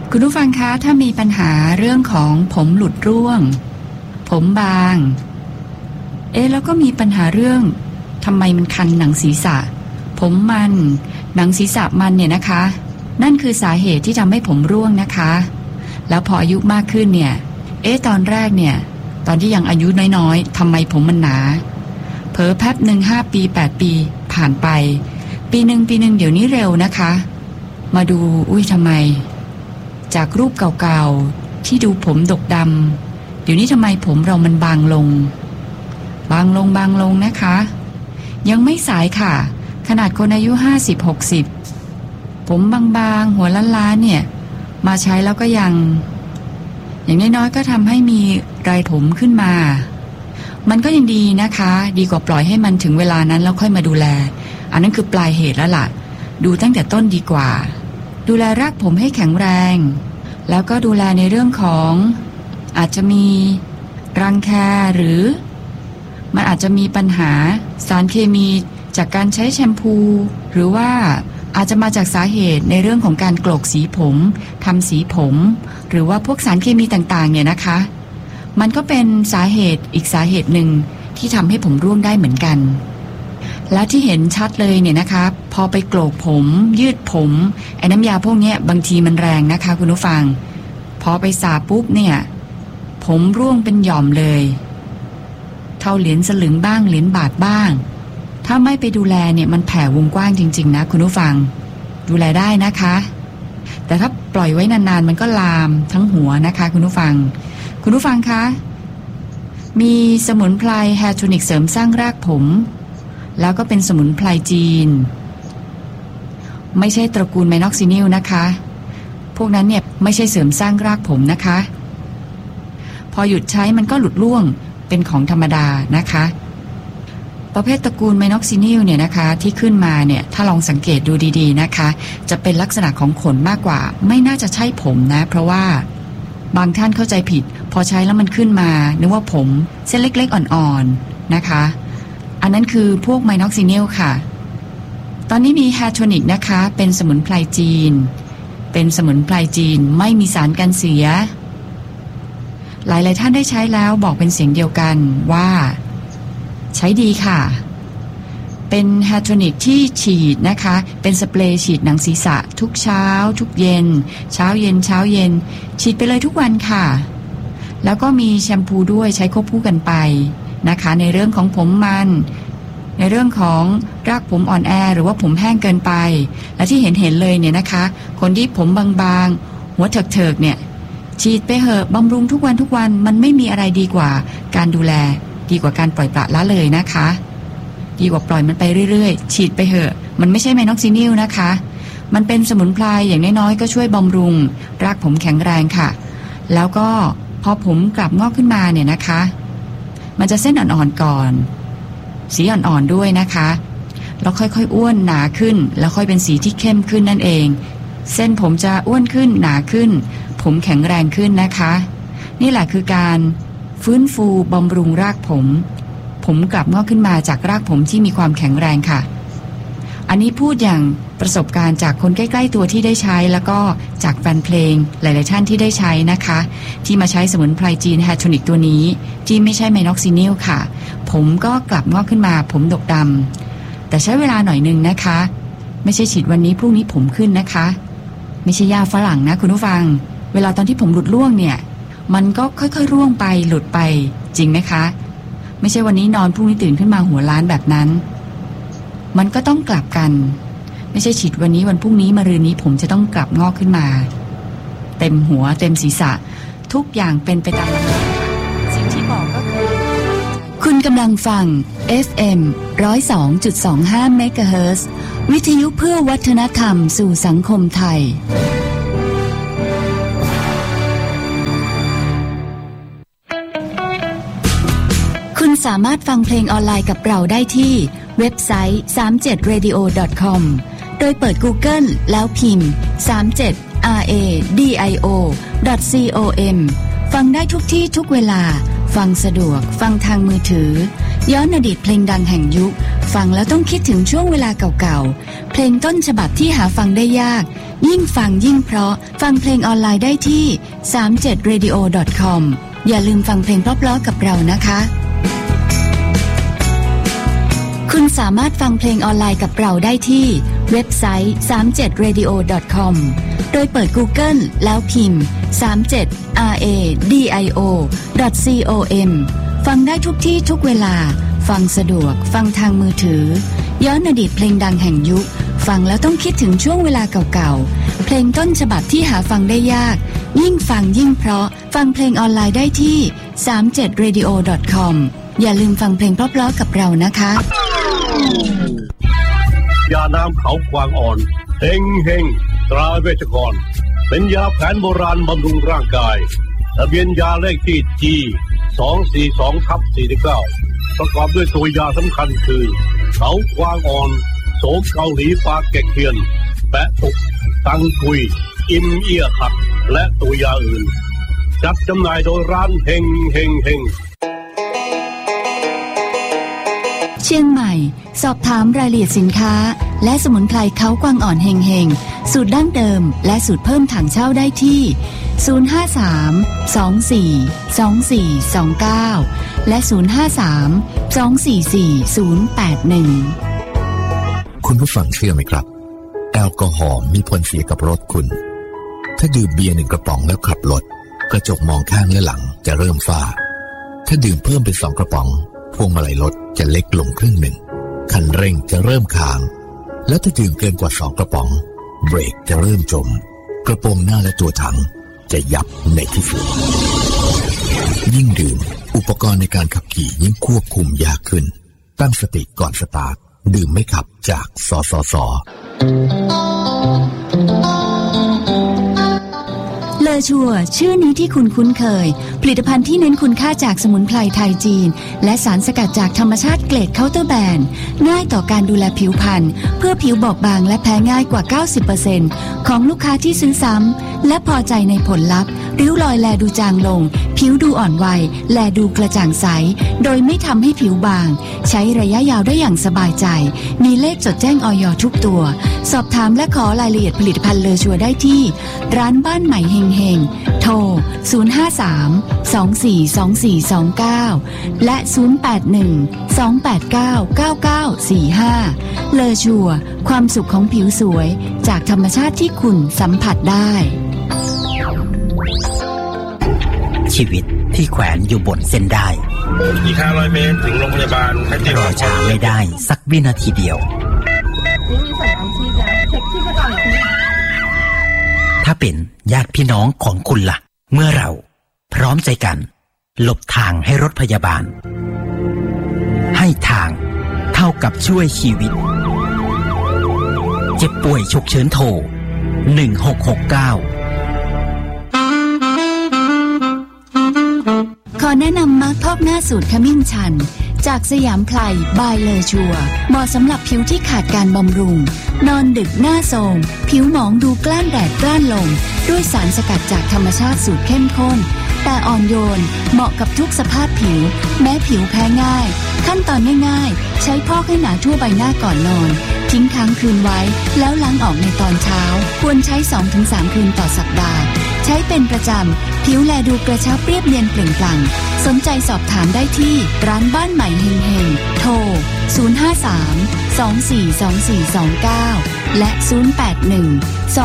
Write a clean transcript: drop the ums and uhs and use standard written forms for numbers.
คุณผู้ฟังคะถ้ามีปัญหาเรื่องของผมหลุดร่วงผมบางแล้วก็มีปัญหาเรื่องทำไมมันคันหนังศีรษะผมมันหนังศีรษะมันเนี่ยนะคะนั่นคือสาเหตุที่ทำให้ผมร่วงนะคะแล้วพออายุมากขึ้นเนี่ยตอนแรกเนี่ยตอนที่ยังอายุน้อยๆทำไมผมมันหนาเผลอแป๊บหนึ่ง5 ปี8 ปีผ่านไปปีหนึ่งเดี๋ยวนี้เร็วนะคะมาดูทำไมจากรูปเก่าๆที่ดูผมดกดำเดี๋ยวนี้ทำไมผมเรามันบางลงนะคะยังไม่สายค่ะขนาดคนอายุ50-60ผมบางๆหัวล้านๆเนี่ยมาใช้แล้วก็ยังอย่างน้อยๆก็ทำให้มีไรผมขึ้นมามันก็ยังดีนะคะดีกว่าปล่อยให้มันถึงเวลานั้นแล้วค่อยมาดูแลอันนั้นคือปลายเหตุแล้วล่ะดูตั้งแต่ต้นดีกว่าดูแลรากผมให้แข็งแรงแล้วก็ดูแลในเรื่องของอาจจะมีรังแคหรือมันอาจจะมีปัญหาสารเคมีจากการใช้แชมพูหรือว่าอาจจะมาจากสาเหตุในเรื่องของการโกลกสีผมทำสีผมหรือว่าพวกสารเคมีต่างๆเนี่ยนะคะมันก็เป็นสาเหตุอีกสาเหตุหนึ่งที่ทำให้ผมร่วงได้เหมือนกันและที่เห็นชัดเลยเนี่ยนะคะพอไปโกลกผมยืดผมไอ้น้ำยาพวกนี้บางทีมันแรงนะคะคุณผู้ฟังพอไปสระปุ๊บเนี่ยผมร่วงเป็นหย่อมเลยเท่าเหรียญสลึงบ้างเหรียญบาทบ้างถ้าไม่ไปดูแลเนี่ยมันแผ่วงกว้างจริงๆนะคุณผู้ฟังดูแลได้นะคะแต่ถ้าปล่อยไว้นานๆมันก็ลามทั้งหัวนะคะคุณผู้ฟังคะมีสมุนไพรแฮร์โทนิกเสริมสร้างรากผมแล้วก็เป็นสมุนไพรจีนไม่ใช่ตระกูลไมน็อกซินิลนะคะพวกนั้นเนี่ยไม่ใช่เสริมสร้างรากผมนะคะพอหยุดใช้มันก็หลุดร่วงเป็นของธรรมดานะคะประเภทตระกูลไมน็อกซินิลเนี่ยนะคะที่ขึ้นมาเนี่ยถ้าลองสังเกตดูดีๆนะคะจะเป็นลักษณะของขนมากกว่าไม่น่าจะใช่ผมนะเพราะว่าบางท่านเข้าใจผิดพอใช้แล้วมันขึ้นมานึกว่าผมเส้นเล็กๆอ่อนๆนะคะอันนั้นคือพวกไมน็อกซินิลค่ะตอนนี้มีแฮร์โทนิกนะคะเป็นสมุนไพรจีนไม่มีสารกันเสียหลายๆท่านได้ใช้แล้วบอกเป็นเสียงเดียวกันว่าใช้ดีค่ะเป็นแฮร์โทนิกที่ฉีดนะคะเป็นสเปรย์ฉีดหนังศีรษะทุกเช้าทุกเย็นเช้าเย็นฉีดไปเลยทุกวันค่ะแล้วก็มีแชมพูด้วยใช้ควบคู่กันไปนะคะในเรื่องของผมมันในเรื่องของรากผมอ่อนแอหรือว่าผมแห้งเกินไปและที่เห็นเลยเนี่ยนะคะคนที่ผมบางๆหัวเถิกๆเนี่ยฉีดไปเหอะบำรุงทุกวันมันไม่มีอะไรดีกว่าการดูแลดีกว่าการปล่อยปละละเลยนะคะดีกว่าปล่อยมันไปเรื่อยๆฉีดไปเหอะมันไม่ใช่ไมน็อกซินิลนะคะมันเป็นสมุนไพรอย่างน้อยๆก็ช่วยบำรุงรากผมแข็งแรงค่ะแล้วก็พอผมกลับงอกขึ้นมาเนี่ยนะคะมันจะเส้นอ่อนๆก่อนสีอ่อนๆด้วยนะคะแล้วค่อยๆอ้วนหนาขึ้นแล้วค่อยเป็นสีที่เข้มขึ้นนั่นเองเส้นผมจะอ้วนขึ้นหนาขึ้นผมแข็งแรงขึ้นนะคะนี่แหละคือการฟื้นฟูบำรุงรากผมกลับงอกขึ้นมาจากรากผมที่มีความแข็งแรงค่ะอันนี้พูดอย่างประสบการณ์จากคนใกล้ๆตัวที่ได้ใช้แล้วก็จากแฟนเพลงหลายๆท่านที่ได้ใช้นะคะที่มาใช้สมุนไพรจีนแฮร์โทนิกตัวนี้ที่ไม่ใช่ไมน็อกซินิลค่ะผมก็กลับงอกขึ้นมาผมดกดำแต่ใช้เวลาหน่อยนึงนะคะไม่ใช่ฉีดวันนี้พรุ่งนี้ผมขึ้นนะคะไม่ใช่ยาฝรั่งนะคุณผู้ฟังเวลาตอนที่ผมหลุดร่วงเนี่ยมันก็ค่อยๆร่วงไปหลุดไปจริงไหมคะไม่ใช่วันนี้นอนพรุ่งนี้ตื่นขึ้นมาหัวล้านแบบนั้นมันก็ต้องกลับกันไม่ใช่ฉีดวันนี้วันพรุ่งนี้มะรืนนี้ผมจะต้องกลับงอกขึ้นมาเต็มหัวเต็มศีรษะทุกอย่างเป็นไปตามลำดับสิ่งที่บอกก็คือคุณกำลังฟัง FM 102.25 เมกะเฮิรตซ์วิทยุเพื่อวัฒนธรรมสู่สังคมไทยคุณสามารถฟังเพลงออนไลน์กับเราได้ที่เว็บไซต์ 37radio.com โดยเปิด Google แล้วพิมพ์ 37radio.com ฟังได้ทุกที่ทุกเวลาฟังสะดวกฟังทางมือถือย้อนอดีตเพลงดังแห่งยุคฟังแล้วต้องคิดถึงช่วงเวลาเก่าๆเพลงต้นฉบับที่หาฟังได้ยากยิ่งฟังยิ่งเพราะฟังเพลงออนไลน์ได้ที่ 37radio.com อย่าลืมฟังเพลงเพราะๆกับเรานะคะคุณสามารถฟังเพลงออนไลน์กับเราได้ที่เว็บไซต์ 37radio.com โดยเปิด Google แล้วพิมพ์ 37radio.com ฟังได้ทุกที่ทุกเวลาฟังสะดวกฟังทางมือถือย้อนอดีตเพลงดังแห่งยุคฟังแล้วต้องคิดถึงช่วงเวลาเก่าๆเพลงต้นฉบับที่หาฟังได้ยากยิ่งฟังยิ่งเพราะฟังเพลงออนไลน์ได้ที่ 37radio.com อย่าลืมฟังเพลงเพราะๆกับเรานะคะยาน้ำเขากวางอ่อนเฮงเฮงตราเวชกรเป็นยาแผนโบราณบำรุงร่างกายทะเบียนยาเลขที่ G242/49 ประกอบด้วยตัวยาสำคัญคือเขากวางอ่อนโสมเกาหลีปลาแกะเทียนแปะตุกตังกุยอิมเอียขัดและตัวยาอื่นจัดจำหน่ายโดยร้านเฮงเฮงเฮงเชียงใหม่สอบถามรายละเอียดสินค้าและสมุนไพรเขากวางอ่อนเฮงเฮงสูตรดั้งเดิมและสูตรเพิ่มถังเช่าได้ที่053-24-2429และ053-244-081 คุณผู้ฟังเชื่อไหมครับแอลกอฮอล์มีผลเสียกับรถคุณถ้าดื่มเบียร์1 กระป๋องแล้วขับรถกระจกมองข้างและหลังจะเริ่มฝ้าถ้าดื่มเพิ่มเป็น2 กระป๋องพวงมาลัยรถจะเล็กลงครึ่งหนึ่งคันเร่งจะเริ่มค้างแล้วถ้าดื่มเกินกว่า2 กระป๋องเบรกจะเริ่มจมกระโปรงหน้าและตัวถังจะยับในที่สุดยิ่งดื่มอุปกรณ์ในการขับขี่ยิ่งควบคุมยากขึ้นตั้งสติก่อนสตาร์ทดื่มไม่ขับจากสสส. เลอชัวชื่อนี้ที่คุณคุ้นเคยผลิตภัณฑ์ที่เน้นคุณค่าจากสมุนไพรไทยจีนและสารสกัดจากธรรมชาติเกรดเคาน์เตอร์แบนง่ายต่อการดูแลผิวพรรณเพื่อผิวบอบบางและแพ้ง่ายกว่า 90% ของลูกค้าที่ซื้อซ้ำและพอใจในผลลัพธ์ริ้วรอยแลดูจางลงผิวดูอ่อนวัยแลดูกระจ่างใสโดยไม่ทำให้ผิวบางใช้ระยะยาวได้อย่างสบายใจมีเลขจดแจ้งอย.ทุกตัวสอบถามและขอรายละเอียดผลิตภัณฑ์เลอชัวได้ที่ร้านบ้านใหม่เฮงเฮงโทร 053-242429 และ 081-289-9945 เลอชัวความสุขของผิวสวยจากธรรมชาติที่คุณสัมผัสได้ชีวิตที่แขวนอยู่บนเส้นได้อีก500 เมตรถึงโรงพยาบาลรอช้าไม่ได้สักวินาทีเดียวถ้าเป็นญาติพี่น้องของคุณล่ะเมื่อเราพร้อมใจกันหลบทางให้รถพยาบาลให้ทางเท่ากับช่วยชีวิตเจ็บป่วยฉุกเฉินโทร1669 ขอแนะนำมาร์คพอกหน้าสูตรขมิ้นชันจากสยามไพรบายเลอชัวเหมาะสำหรับผิวที่ขาดการบำรุงนอนดึกหน้าโทรมผิวหมองดูกล้านแดดกล้านลมด้วยสารสกัดจากธรรมชาติสูตรเข้มข้นแต่อ่อนโยนเหมาะกับทุกสภาพผิวแม้ผิวแพ้ง่ายขั้นตอนง่ายๆใช้พอกให้หนาทั่วใบหน้าก่อนนอนทิ้งค้างคืนไว้แล้วล้างออกในตอนเช้าควรใช้ 2-3 คืนต่อสัปดาห์ใช้เป็นประจำผิวแลดูกระชับเรียบเนียนเปล่งปลั่งสนใจสอบถามได้ที่ร้านบ้านใหม่เฮงเฮงโทร 053-242429 และ 081-289-9945